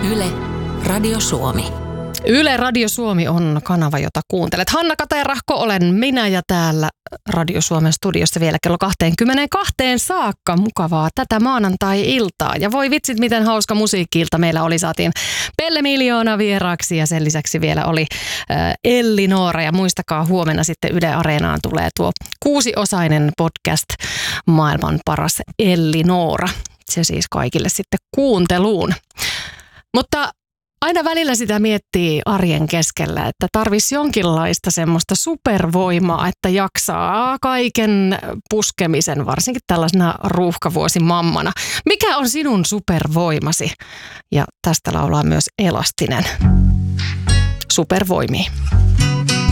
Yle, Radio Suomi. Yle Radio Suomi on kanava, jota kuuntelet. Hanna Katerahko olen minä ja täällä Radio Suomen studiossa vielä kello 22 saakka. Mukavaa tätä maanantai-iltaa. Ja voi vitsit, miten hauska musiikki-ilta meillä oli. Saatiin Pelle Miljoona vieraaksi ja sen lisäksi vielä oli Elli Noora. Ja muistakaa, huomenna sitten Yle Areenaan tulee tuo 6-osainen podcast Maailman paras Elli Noora. Se siis kaikille sitten kuunteluun. Mutta aina välillä sitä miettii arjen keskellä, että tarvisi jonkinlaista semmoista supervoimaa, että jaksaa kaiken puskemisen, varsinkin tällaisena ruuhkavuosimammana. Mikä on sinun supervoimasi? Ja tästä laulaa myös Elastinen. Supervoimia.